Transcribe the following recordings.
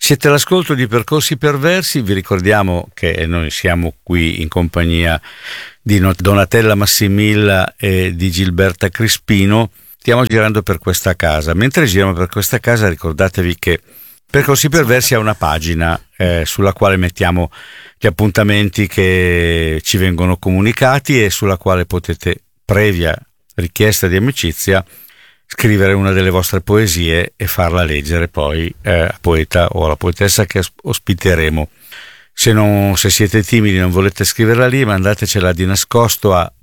Siete all'ascolto di Percorsi Perversi, vi ricordiamo che noi siamo qui in compagnia di Donatella Massimilla e di Gilberta Crispino. Stiamo girando per questa casa. Mentre giriamo per questa casa, ricordatevi che Percorsi Perversi ha una pagina sulla quale mettiamo gli appuntamenti che ci vengono comunicati e sulla quale potete, previa richiesta di amicizia, scrivere una delle vostre poesie e farla leggere poi al poeta o alla poetessa che ospiteremo. Se siete timidi e non volete scriverla lì, mandatecela di nascosto a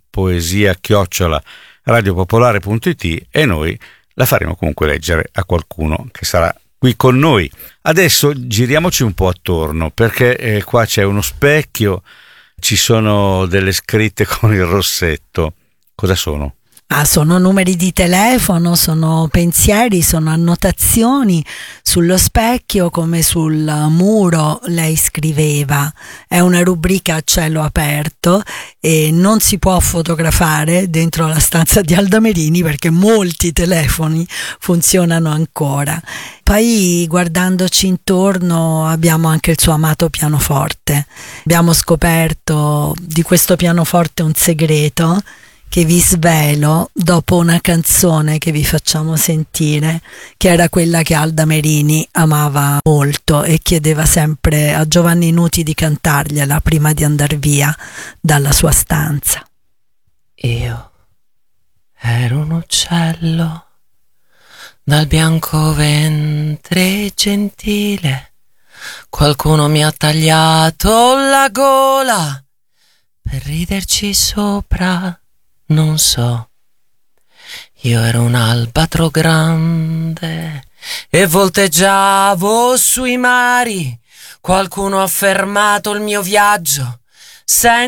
poesia@radiopopolare.it e noi la faremo comunque leggere a qualcuno che sarà qui con noi. Adesso giriamoci un po' attorno, perché qua c'è uno specchio, ci sono delle scritte con il rossetto. Cosa sono? Sono numeri di telefono, sono pensieri, sono annotazioni sullo specchio come sul muro. Lei scriveva, è una rubrica a cielo aperto e non si può fotografare dentro la stanza di Alda Merini perché molti telefoni funzionano ancora. Poi, guardandoci intorno, abbiamo anche il suo amato pianoforte. Abbiamo scoperto di questo pianoforte un segreto che vi svelo dopo una canzone che vi facciamo sentire, che era quella che Alda Merini amava molto e chiedeva sempre a Giovanni Nuti di cantargliela prima di andar via dalla sua stanza. Io ero un uccello dal bianco ventre gentile, qualcuno mi ha tagliato la gola per riderci sopra. Non so, io ero un albatro grande e volteggiavo sui mari. Qualcuno ha fermato il mio viaggio senza